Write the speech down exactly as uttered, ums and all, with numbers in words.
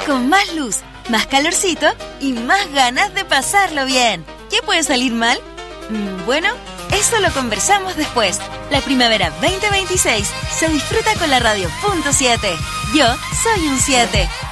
con más luz, más calorcito y más ganas de pasarlo bien. ¿Qué puede salir mal? Bueno, eso lo conversamos después. La primavera veinte veintiséis se disfruta con la radio punto siete. Yo soy un siete.